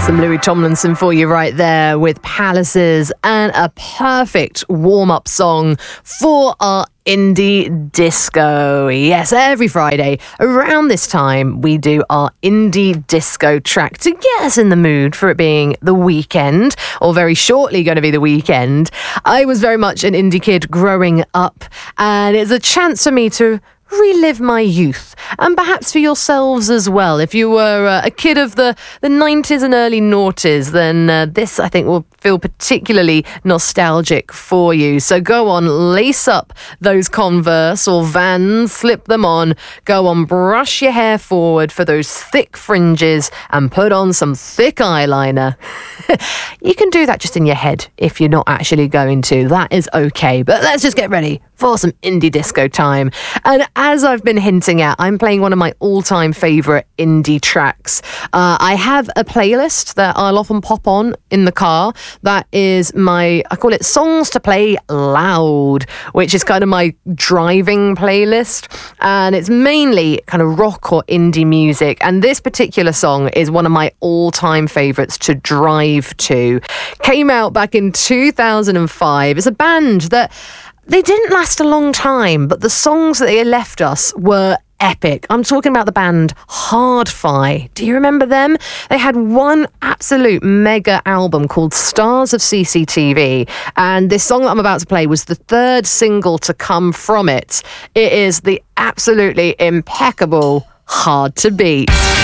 Some Louis Tomlinson for you right there with Palaces, and a perfect warm-up song for our indie disco. Yes, every Friday around this time we do our indie disco track to get us in the mood for it being the weekend, or very shortly going to be the weekend. I was very much an indie kid growing up, and it's a chance for me to relive my youth, and perhaps for yourselves as well. If you were a kid of the 90s and early noughties, then this, I think, will feel particularly nostalgic for you. So go on, lace up those Converse or Vans, slip them on, go on, brush your hair forward for those thick fringes, and put on some thick eyeliner. You can do that just in your head if you're not actually going to. That is okay. But let's just get ready for some indie disco time. And as I've been hinting at, I'm playing one of my all-time favourite indie tracks. I have a playlist that I'll often pop on in the car. That is I call it Songs to Play Loud, which is kind of my driving playlist. And it's mainly kind of rock or indie music. And this particular song is one of my all-time favourites to drive to. Came out back in 2005. It's a band that they didn't last a long time, but the songs that they left us were epic. I'm talking about the band Hard-Fi. Do you remember them? They had one absolute mega album called Stars of CCTV, and this song that I'm about to play was the third single to come from it. It is the absolutely impeccable Hard to Beat.